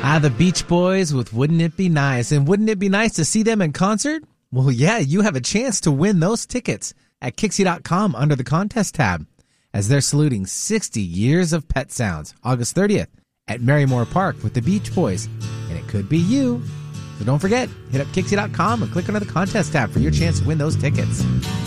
The Beach Boys with Wouldn't It Be Nice? And wouldn't it be nice to see them in concert? Well, yeah, you have a chance to win those tickets at Kixie.com under the contest tab, as they're saluting 60 years of Pet Sounds, August 30th at Marymore Park with the Beach Boys. And it could be you. So don't forget, hit up Kixie.com and click under the contest tab for your chance to win those tickets.